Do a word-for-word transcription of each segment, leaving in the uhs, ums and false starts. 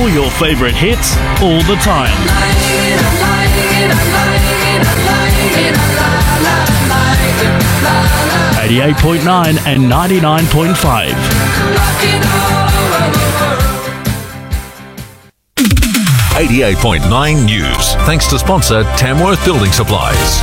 your favourite hits all the time. eighty-eight point nine and ninety-nine point five. eighty-eight point nine News. Thanks to sponsor Tamworth Building Supplies.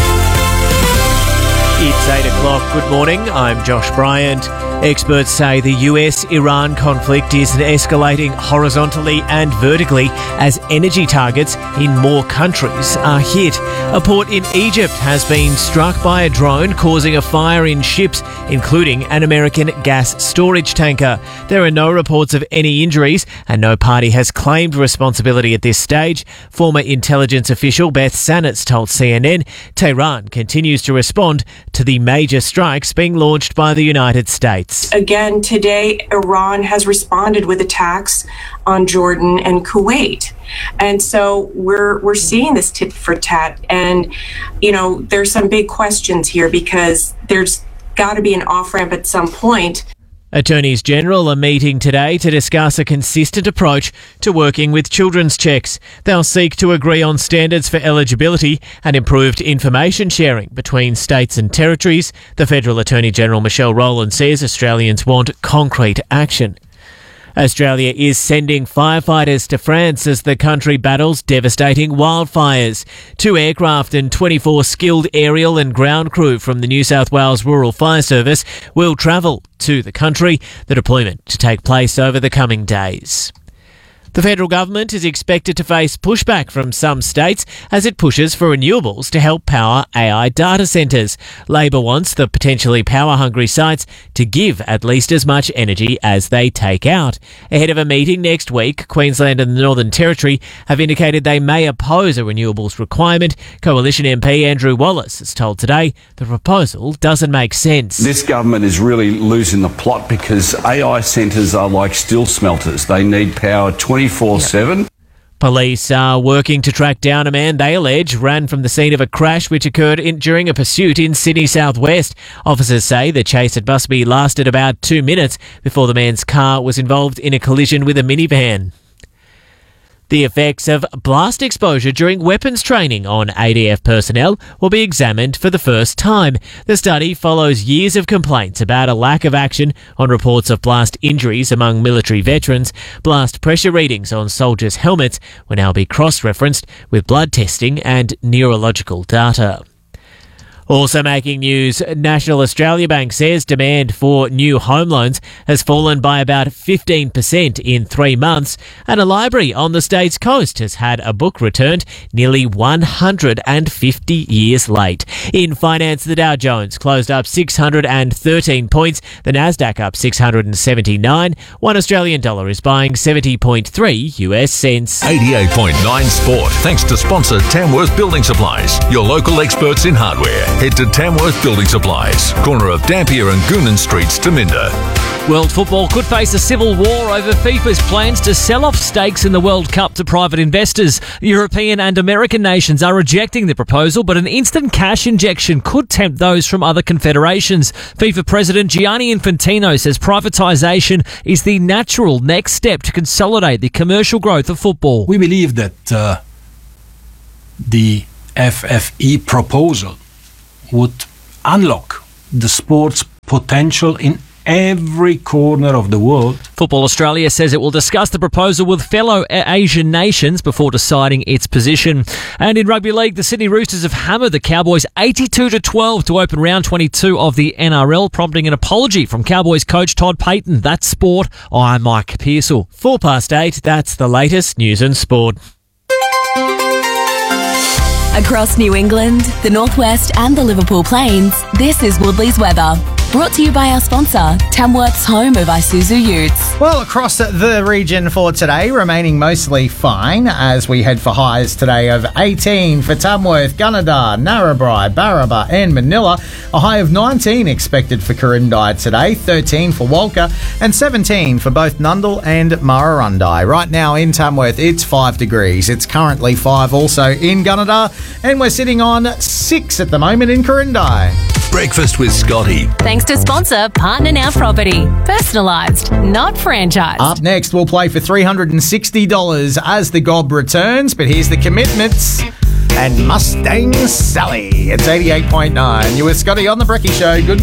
It's eight o'clock. Good morning. I'm Josh Bryant. Experts say the U S Iran conflict is escalating horizontally and vertically as energy targets in more countries are hit. A port in Egypt has been struck by a drone, causing a fire in ships, including an American gas storage tanker. There are no reports of any injuries, and no party has claimed responsibility at this stage. Former intelligence official Beth Sanitz told C N N Tehran continues to respond to the major strikes being launched by the United States. Again, today, Iran has responded with attacks on Jordan and Kuwait. And so we're we're seeing this tit for tat. And, you know, there's some big questions here because there's got to be an off-ramp at some point. Attorneys General are meeting today to discuss a consistent approach to working with children's checks. They'll seek to agree on standards for eligibility and improved information sharing between states and territories. The Federal Attorney General Michelle Rowland says Australians want concrete action. Australia is sending firefighters to France as the country battles devastating wildfires. Two aircraft and twenty-four skilled aerial and ground crew from the New South Wales Rural Fire Service will travel to the country, the deployment to take place over the coming days. The federal government is expected to face pushback from some states as it pushes for renewables to help power A I data centres. Labor wants the potentially power-hungry sites to give at least as much energy as they take out. Ahead of a meeting next week, Queensland and the Northern Territory have indicated they may oppose a renewables requirement. Coalition M P Andrew Wallace has told Today the proposal doesn't make sense. This government is really losing the plot because A I centres are like steel smelters. They need power twenty-four seven. Police are working to track down a man they allege ran from the scene of a crash which occurred in, during a pursuit in Sydney southwest. Officers say the chase at Busby lasted about two minutes before the man's car was involved in a collision with a minivan. The effects of blast exposure during weapons training on A D F personnel will be examined for the first time. The study follows years of complaints about a lack of action on reports of blast injuries among military veterans. Blast pressure readings on soldiers' helmets will now be cross-referenced with blood testing and neurological data. Also making news, National Australia Bank says demand for new home loans has fallen by about fifteen percent in three months, and a library on the state's coast has had a book returned nearly one hundred fifty years late. In finance, the Dow Jones closed up six hundred thirteen points, the Nasdaq up six hundred seventy-nine. One Australian dollar is buying seventy point three U S cents. eighty-eight point nine Sport. Thanks to sponsor Tamworth Building Supplies, your local experts in hardware. Head to Tamworth Building Supplies, corner of Dampier and Goonan Streets, Taminda. World football could face a civil war over FIFA's plans to sell off stakes in the World Cup to private investors. European and American nations are rejecting the proposal, but an instant cash injection could tempt those from other confederations. FIFA President Gianni Infantino says privatisation is the natural next step to consolidate the commercial growth of football. We believe that uh, the F F E proposal would unlock the sport's potential in every corner of the world. Football Australia says it will discuss the proposal with fellow Asian nations before deciding its position. And in rugby league, the Sydney Roosters have hammered the Cowboys eighty-two to twelve to open round twenty-two of the N R L, prompting an apology from Cowboys coach Todd Payton. That's sport. I'm Mike Pearsall. Four past eight, that's the latest news and sport. Across New England, the Northwest and the Liverpool Plains, this is Woodley's weather. Brought to you by our sponsor, Tamworth's home of Isuzu Utes. Well, across the region for today, remaining mostly fine as we head for highs today of eighteen for Tamworth, Gunnedah, Narrabri, Barraba and Manila. A high of nineteen expected for Corindai today, thirteen for Walker and seventeen for both Nundle and Murrurundi. Right now in Tamworth, it's five degrees. It's currently five also in Gunnedah, and we're sitting on six at the moment in Corindai. Breakfast with Scotty. Thanks to sponsor Partner Now Property. Personalised, not franchised. Up next, we'll play for three hundred sixty dollars as the Gob returns, but here's the commitments. And Mustang Sally. It's eighty-eight point nine. You with Scotty on the Brekkie Show. Good morning.